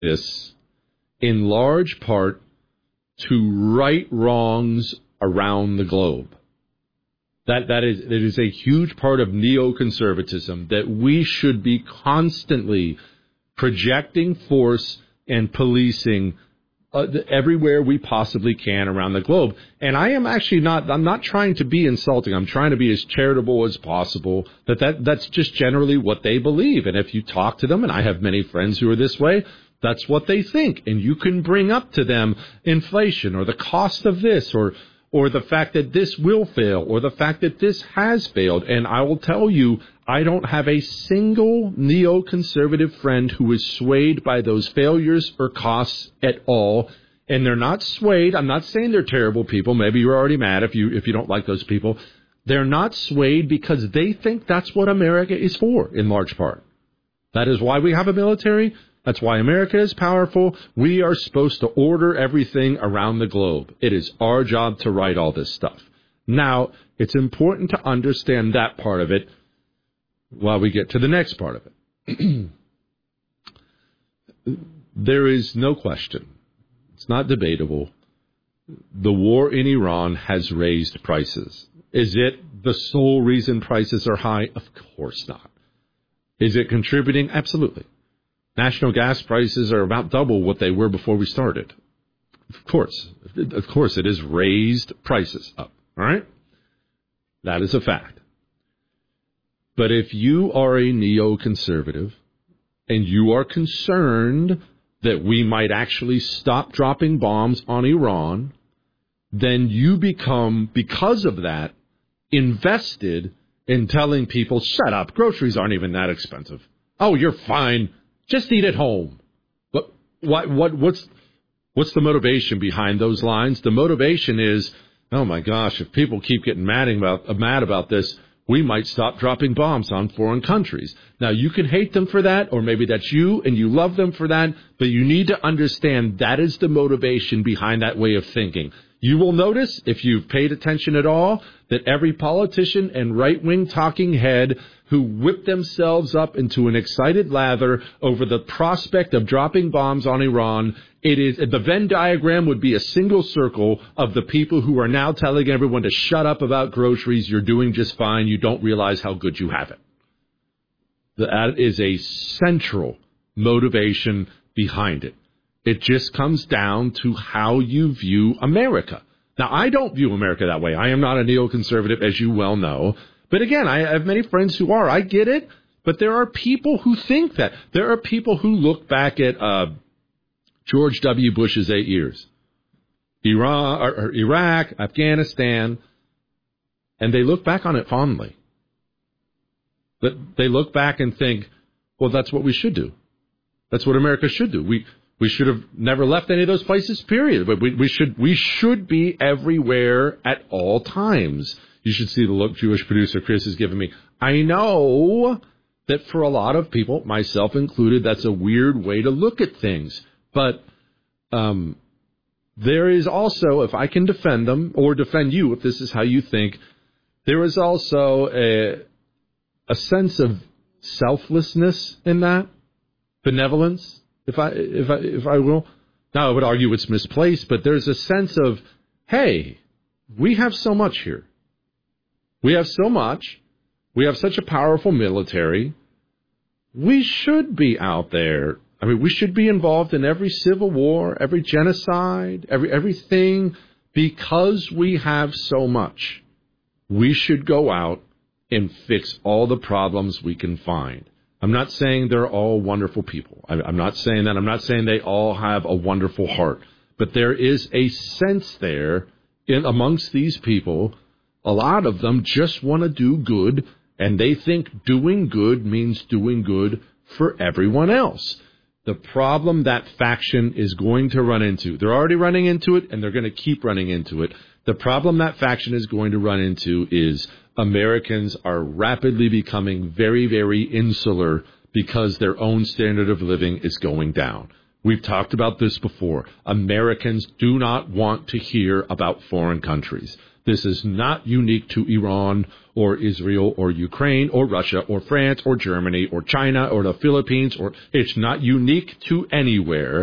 this in large part to right wrongs around the globe. That is a huge part of neoconservatism, that we should be constantly projecting force and policing everywhere we possibly can around the globe. And I am actually I'm not trying to be insulting. I'm trying to be as charitable as possible. That's just generally what they believe. And if you talk to them, and I have many friends who are this way, that's what they think. And you can bring up to them inflation or the cost of this or the fact that this will fail, or the fact that this has failed. And I will tell you, I don't have a single neoconservative friend who is swayed by those failures or costs at all. And they're not swayed. I'm not saying they're terrible people. Maybe you're already mad if you don't like those people. They're not swayed because they think that's what America is for, in large part. That is why we have a military. That's why America is powerful. We are supposed to order everything around the globe. It is our job to write all this stuff. Now, it's important to understand that part of it while we get to the next part of it. There is no question. It's not debatable. The war in Iran has raised prices. Is it the sole reason prices are high? Of course not. Is it contributing? Absolutely. National gas prices are about double what they were before we started. Of course, it has raised prices up. All right? That is a fact. But if you are a neoconservative and you are concerned that we might actually stop dropping bombs on Iran, then you become, because of that, invested in telling people, shut up, groceries aren't even that expensive. Oh, you're fine. Just eat at home. But what's the motivation behind those lines? The motivation is, oh my gosh, if people keep getting mad about this, we might stop dropping bombs on foreign countries. Now, you can hate them for that, or maybe that's you and you love them for that, but you need to understand that is the motivation behind that way of thinking. You will notice, if you've paid attention at all, that every politician and right-wing talking head who whip themselves up into an excited lather over the prospect of dropping bombs on Iran, the Venn diagram would be a single circle of the people who are now telling everyone to shut up about groceries. You're doing just fine. You don't realize how good you have it. That is a central motivation behind it. It just comes down to how you view America. Now, I don't view America that way. I am not a neoconservative, as you well know. But again, I have many friends who are. I get it. But there are people who think that. There are people who look back at George W. Bush's 8 years, Iraq, Afghanistan, and they look back on it fondly. But they look back and think, well, that's what we should do. That's what America should do. We should have never left any of those places, period. But we should be everywhere at all times. You should see the look Jewish producer Chris has given me. I know that for a lot of people, myself included, that's a weird way to look at things. But there is also, if I can defend them, or defend you if this is how you think, there is also a sense of selflessness in that, benevolence. If I will. Now, I would argue it's misplaced, but there's a sense of, hey, we have so much here. We have so much. We have such a powerful military. We should be out there. I mean, we should be involved in every civil war, every genocide, everything, because we have so much. We should go out and fix all the problems we can find. I'm not saying they're all wonderful people. I'm not saying that. I'm not saying they all have a wonderful heart. But there is a sense there amongst these people. A lot of them just want to do good, and they think doing good means doing good for everyone else. The problem that faction is going to run into, they're already running into it, and they're going to keep running into it. The problem that faction is going to run into is Americans are rapidly becoming very, very insular because their own standard of living is going down. We've talked about this before. Americans do not want to hear about foreign countries. This is not unique to Iran or Israel or Ukraine or Russia or France or Germany or China or the Philippines, or it's not unique to anywhere.